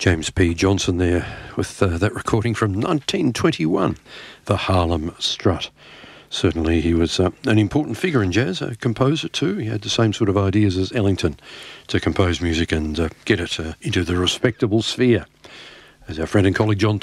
James P. Johnson there with that recording from 1921, the Harlem Strut. Certainly he was an important figure in jazz, a composer too. He had the same sort of ideas as Ellington to compose music and get it into the respectable sphere. As our friend and colleague John